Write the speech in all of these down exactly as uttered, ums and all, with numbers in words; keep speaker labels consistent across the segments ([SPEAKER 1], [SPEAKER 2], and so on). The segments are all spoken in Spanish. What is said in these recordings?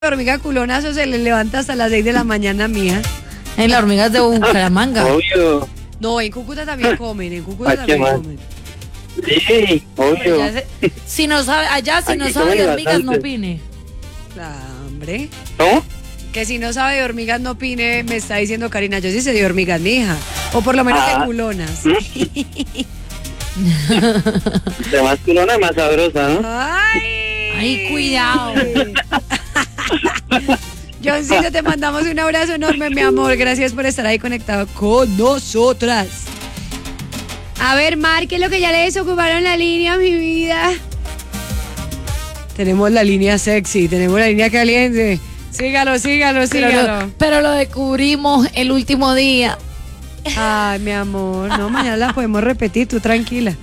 [SPEAKER 1] hormiga culonazo se le levanta hasta las seis de la mañana, mía.
[SPEAKER 2] En las hormigas de Bucaramanga.
[SPEAKER 3] Obvio.
[SPEAKER 1] No, en Cúcuta también comen, en Cúcuta
[SPEAKER 3] ¿A qué
[SPEAKER 1] también
[SPEAKER 3] más?
[SPEAKER 1] comen.
[SPEAKER 3] Sí, obvio.
[SPEAKER 2] Allá se- si no sabe, allá si
[SPEAKER 3] Aquí
[SPEAKER 2] no sabe de
[SPEAKER 3] comen
[SPEAKER 2] hormigas, no
[SPEAKER 3] bastante.
[SPEAKER 2] opine.
[SPEAKER 1] Claro, hombre.
[SPEAKER 3] ¿Cómo?
[SPEAKER 1] Que si no sabe de hormigas no opine, me está diciendo Karina. Yo sí sé de hormigas, mija. O por lo menos
[SPEAKER 3] Ah.
[SPEAKER 1] de culonas.
[SPEAKER 3] De más culona, más sabrosa, ¿no?
[SPEAKER 1] Ay.
[SPEAKER 2] Ay, cuidado.
[SPEAKER 1] Johncito, te mandamos un abrazo enorme, mi amor. Gracias por estar ahí conectado con nosotras. A ver, Mar, ¿qué es lo que ya le desocuparon la línea, mi vida? Tenemos la línea sexy, tenemos la línea caliente. Sígalo, sígalo,
[SPEAKER 2] Pero
[SPEAKER 1] sígalo.
[SPEAKER 2] lo, pero lo descubrimos el último día.
[SPEAKER 1] Ay, mi amor, no, mañana la podemos repetir, tú tranquila.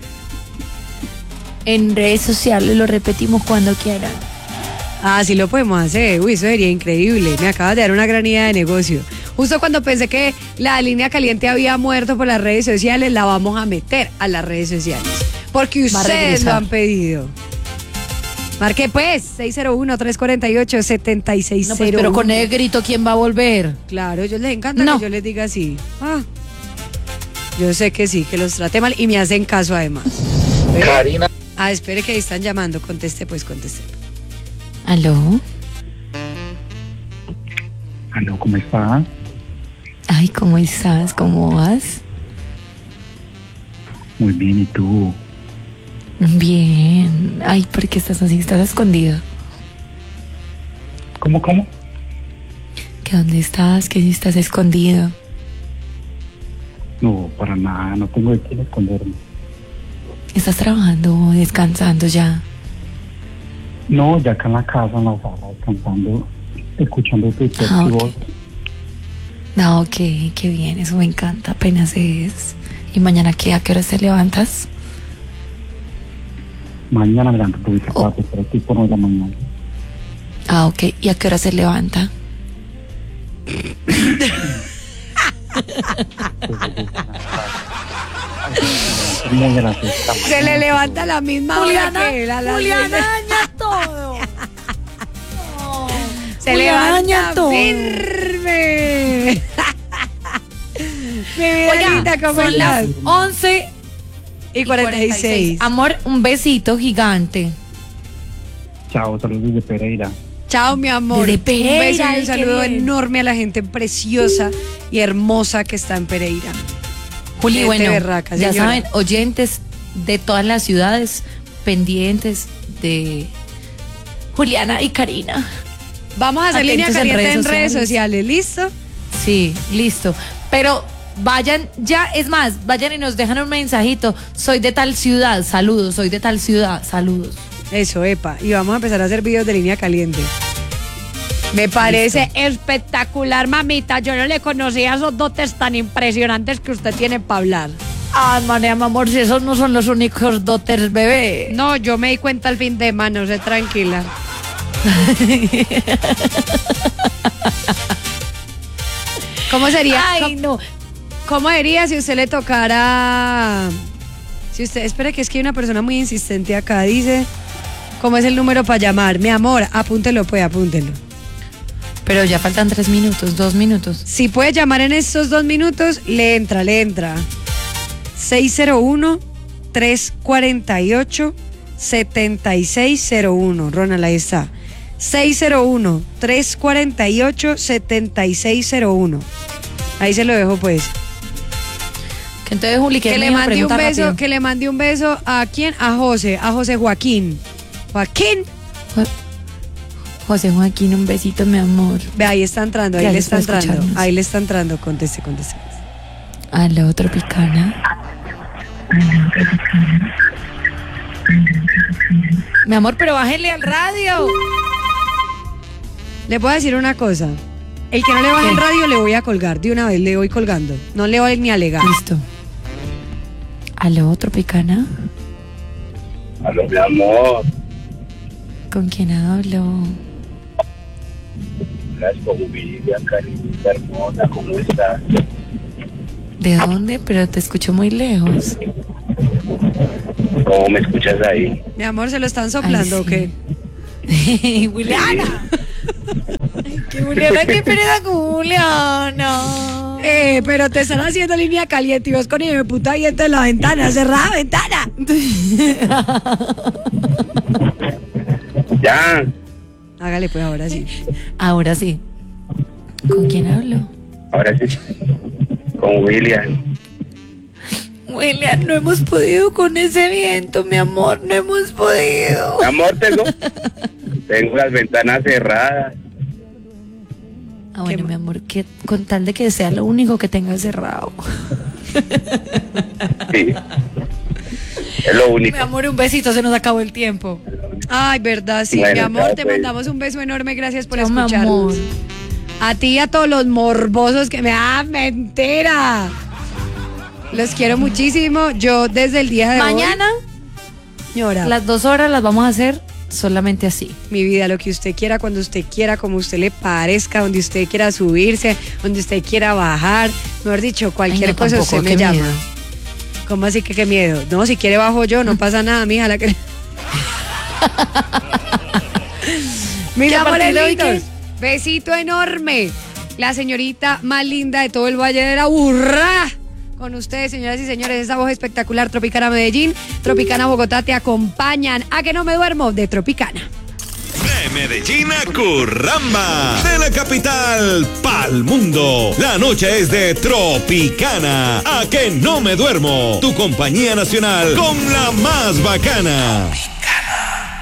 [SPEAKER 2] En redes sociales lo repetimos cuando quieran.
[SPEAKER 1] Ah, sí lo podemos hacer. Uy, eso sería increíble. Me acabas de dar una gran idea de negocio. Justo cuando pensé que la línea caliente había muerto por las redes sociales, la vamos a meter a las redes sociales. Porque
[SPEAKER 2] Va a
[SPEAKER 1] ustedes
[SPEAKER 2] regresar.
[SPEAKER 1] lo han pedido. Marque pues, seis cero uno, tres cuatro ocho, siete seis
[SPEAKER 2] No,
[SPEAKER 1] cero uno.
[SPEAKER 2] pues, pero con el grito, ¿quién va a volver?
[SPEAKER 1] Claro, a ellos les encanta
[SPEAKER 2] No.
[SPEAKER 1] que yo les diga así. Ah, yo sé que sí, que los trate mal y me hacen caso además. ¿Ve?
[SPEAKER 3] Karina.
[SPEAKER 1] Ah, espere que ahí están llamando. Conteste pues, conteste.
[SPEAKER 2] ¿Aló?
[SPEAKER 4] Aló, ¿cómo estás?
[SPEAKER 2] Ay, ¿cómo estás? ¿Cómo vas?
[SPEAKER 4] Muy bien, ¿y tú?
[SPEAKER 2] Bien. Ay, ¿por qué estás así? ¿Estás escondido?
[SPEAKER 4] ¿Cómo, cómo?
[SPEAKER 2] ¿Que dónde estás? ¿Que si estás escondido?
[SPEAKER 4] No, para nada, no tengo de quién esconderme.
[SPEAKER 2] ¿Estás trabajando, descansando ya?
[SPEAKER 4] No, ya acá en la casa, en la sala, descansando, escuchando tu texto
[SPEAKER 2] Ah,
[SPEAKER 4] y
[SPEAKER 2] ok.
[SPEAKER 4] voz.
[SPEAKER 2] No, ok, qué bien, eso me encanta, apenas es. ¿Y mañana qué? ¿A qué hora te levantas?
[SPEAKER 4] Mañana me levanto un poquito
[SPEAKER 2] Oh.
[SPEAKER 4] tarde, pero tipo nueve de la mañana.
[SPEAKER 2] Ah, ok, ¿y a qué hora se levanta?
[SPEAKER 4] Muy gracioso.
[SPEAKER 1] Se le levanta a la misma hora que él. A las seis de-
[SPEAKER 2] daña todo.
[SPEAKER 1] Se
[SPEAKER 2] Juliana
[SPEAKER 1] levanta
[SPEAKER 2] daña todo.
[SPEAKER 1] firme. Mi vida
[SPEAKER 2] Oiga,
[SPEAKER 1] linda, ¿cómo
[SPEAKER 2] son las
[SPEAKER 1] estás?
[SPEAKER 2] once
[SPEAKER 1] Y cuarenta y seis.
[SPEAKER 2] Amor, un besito gigante.
[SPEAKER 4] Chao, saludos desde Pereira.
[SPEAKER 1] Chao, mi amor.
[SPEAKER 2] Desde
[SPEAKER 1] Un
[SPEAKER 2] Pereira,
[SPEAKER 1] beso y
[SPEAKER 2] ay,
[SPEAKER 1] un
[SPEAKER 2] qué
[SPEAKER 1] saludo
[SPEAKER 2] bien.
[SPEAKER 1] enorme a la gente preciosa y hermosa que está en Pereira.
[SPEAKER 2] Juli,
[SPEAKER 1] Gente
[SPEAKER 2] bueno,
[SPEAKER 1] berraca,
[SPEAKER 2] ya
[SPEAKER 1] señora.
[SPEAKER 2] saben, oyentes de todas las ciudades pendientes de Juliana y Karina.
[SPEAKER 1] Vamos a hacer
[SPEAKER 2] Atentos
[SPEAKER 1] línea
[SPEAKER 2] en
[SPEAKER 1] caliente
[SPEAKER 2] redes
[SPEAKER 1] en redes
[SPEAKER 2] sociales.
[SPEAKER 1] sociales, ¿listo?
[SPEAKER 2] Sí, listo. Pero vayan ya, es más, vayan y nos dejan un mensajito. Soy de tal ciudad, saludos, soy de tal ciudad, saludos.
[SPEAKER 1] Eso, epa. Y vamos a empezar a hacer videos de línea caliente. Me parece espectacular, mamita. Yo no le conocía esos dotes tan impresionantes que usted tiene para hablar.
[SPEAKER 2] Ay, María, mi amor, si esos no son los únicos dotes, bebé.
[SPEAKER 1] No, yo me di cuenta al fin de mano, sé tranquila. ¿Cómo sería?
[SPEAKER 2] Ay,
[SPEAKER 1] ¿Cómo,
[SPEAKER 2] no.
[SPEAKER 1] cómo diría si usted le tocara? Si usted, espere que es que hay una persona muy insistente acá, dice, ¿cómo es el número para llamar? Mi amor, apúntelo pues, apúntelo.
[SPEAKER 2] Pero ya faltan tres minutos, dos minutos.
[SPEAKER 1] Si puede llamar en estos dos minutos, le entra, le entra. seis cero uno, tres cuatro ocho, siete seis cero uno. Ronald, ahí está. seis cero uno, tres cuatro ocho, siete seis cero uno. Ahí se lo dejo pues.
[SPEAKER 2] Que entonces, Juli, que,
[SPEAKER 1] Que
[SPEAKER 2] me
[SPEAKER 1] le
[SPEAKER 2] iba a
[SPEAKER 1] mande un
[SPEAKER 2] preguntar
[SPEAKER 1] beso,
[SPEAKER 2] rápido.
[SPEAKER 1] que le mande un beso a quién, a José, a José Joaquín. Joaquín.
[SPEAKER 2] Jo- José Joaquín, un besito, mi amor.
[SPEAKER 1] Ve, ahí está entrando, ahí le
[SPEAKER 2] Gracias
[SPEAKER 1] está
[SPEAKER 2] por
[SPEAKER 1] entrando.
[SPEAKER 2] escucharnos.
[SPEAKER 1] Ahí le está entrando, conteste, conteste.
[SPEAKER 2] Aló, Tropicana. Mi amor, pero bájele al radio.
[SPEAKER 1] Le puedo decir una cosa. El que no le baje el radio le voy a colgar. De una vez le voy colgando. No le voy ni a alegar.
[SPEAKER 2] Listo. Aló, Tropicana.
[SPEAKER 3] Aló, mi amor.
[SPEAKER 2] ¿Con quién hablo?
[SPEAKER 3] Gracias por Vivian, Karina, hermosa, ¿cómo estás?
[SPEAKER 2] ¿De dónde? Pero te escucho muy lejos.
[SPEAKER 3] ¿Cómo me escuchas ahí?
[SPEAKER 1] Mi amor, ¿se lo están soplando
[SPEAKER 2] Ay,
[SPEAKER 1] o qué?
[SPEAKER 2] sí. Juliana. Qué Juliana, qué pereza con Juliana.
[SPEAKER 1] Eh, pero te están haciendo línea caliente y vos con el puta diente en la ventana, cerrada ventana.
[SPEAKER 3] Ya.
[SPEAKER 1] Hágale pues ahora sí.
[SPEAKER 2] Ahora sí. ¿Con quién hablo?
[SPEAKER 3] Ahora sí. Con William.
[SPEAKER 2] William, no hemos podido con ese viento, mi amor, no hemos podido.
[SPEAKER 3] Mi amor, tengo, tengo las ventanas cerradas.
[SPEAKER 2] Ah, bueno, mi amor, que con tal de que sea lo único que tenga cerrado.
[SPEAKER 3] Sí. Es lo único.
[SPEAKER 2] Mi amor, un besito, se nos acabó el tiempo.
[SPEAKER 1] Ay, verdad, sí.
[SPEAKER 3] Bueno,
[SPEAKER 1] mi amor,
[SPEAKER 3] chao,
[SPEAKER 1] te
[SPEAKER 3] pues.
[SPEAKER 1] mandamos un beso enorme. Gracias por
[SPEAKER 2] Chao, mi
[SPEAKER 1] escucharnos.
[SPEAKER 2] amor.
[SPEAKER 1] A ti y a todos los morbosos que me... ¡Ah, mentira! Los quiero muchísimo. Yo desde el día de
[SPEAKER 2] Mañana,
[SPEAKER 1] hoy... Señora,
[SPEAKER 2] las dos horas las vamos a hacer solamente así.
[SPEAKER 1] mi vida, lo que usted quiera, cuando usted quiera, como usted le parezca, donde usted quiera subirse, donde usted quiera bajar. Mejor dicho, cualquier
[SPEAKER 2] Ay, no,
[SPEAKER 1] cosa
[SPEAKER 2] tampoco,
[SPEAKER 1] usted me
[SPEAKER 2] qué
[SPEAKER 1] llama.
[SPEAKER 2] miedo.
[SPEAKER 1] ¿Cómo así que qué miedo? No, si quiere bajo yo, no pasa nada, mija. La que... Mis
[SPEAKER 2] ¿Y a
[SPEAKER 1] amores
[SPEAKER 2] partir de hoy
[SPEAKER 1] lindos, besito enorme. La señorita más linda de todo el Valle de la Burra. Con ustedes, señoras y señores, esa voz espectacular. Tropicana Medellín, Tropicana Bogotá te acompañan. ¿A que no me duermo? De Tropicana.
[SPEAKER 5] De Medellín a Curramba, de la capital pa'l mundo. La noche es de Tropicana. A que no me duermo. Tu compañía nacional con la más bacana.